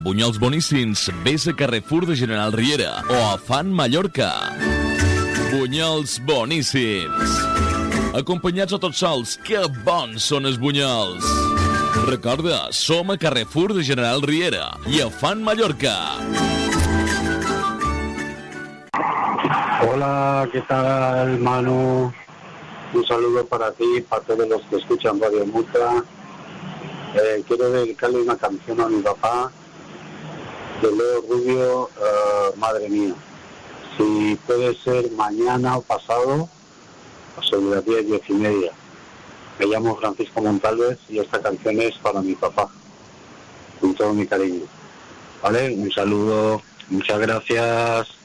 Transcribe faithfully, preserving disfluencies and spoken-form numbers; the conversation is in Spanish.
Bunyols boníssims, vés a Carrefour de General Riera o a Fan Mallorca. Bunyols boníssims. Acompanyats o tots sols, que bons són els bunyols. Recorda, som a Carrefour de General Riera i a Fan Mallorca. Hola, ¿qué tal, Manu? Un saludo para ti, para todos los que escuchan Radio Mutua. Eh, quiero dedicarle una canción a mi papá, de Leo Rubio, uh, Madre Mía. Si puede ser mañana o pasado, sobre las diez, diez y media. Me llamo Francisco Montalves y esta canción es para mi papá, con todo mi cariño. ¿Vale? Un saludo, muchas gracias.